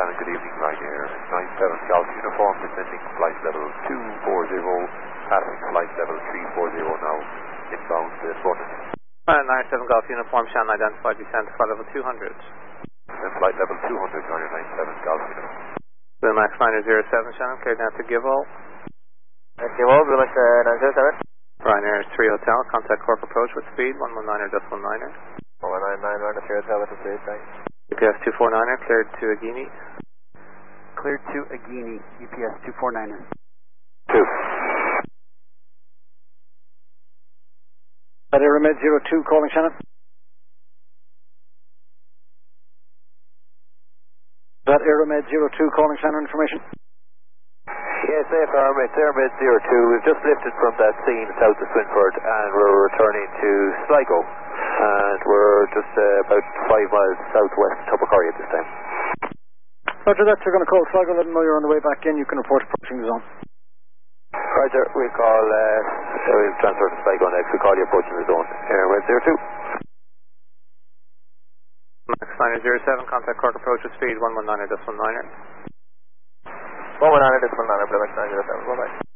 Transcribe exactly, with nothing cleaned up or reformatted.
Shannon, good evening, Ryanair nine seven Golf Uniform, descending flight level two four zero, passing flight level three four zero now, inbound this morning. Uh, nine seven Golf Uniform, Shannon identified descent to flight level two hundred. And flight level two hundred, Ryanair nine seven Golf Uniform. Blue Max Liner zero seven, Shannon, cleared down to Givol. Uh, Givol, Blue Max uh, nine zero seven. Ryanair three Hotel, contact Cork approach with speed one one niner decimal niner. one nine nine, Ryanair three Hotel with speed, thanks. U P S two four niner, cleared to Agini. Cleared to Agini, U P S two four niner. Two. That Aeromed zero two calling Shannon. That Aeromed zero two calling Shannon information. Yes, A F R, it's Airmed zero two. We've just lifted from that scene south of Swinford and we're returning to Sligo. And we're just uh, about five miles southwest of Tubbercurry at this time. Roger that, you're going to call Sligo, let them know you're on the way back in. You can report approaching the zone. Roger, we'll call, uh, so we'll transfer to Sligo next. We'll call you approaching the zone. Airmed zero two. Max Liner zero seven, contact Cork approach with speed one one niner decimal niner. one one niner decimal niner, Blue Max nine zero seven, bye bye.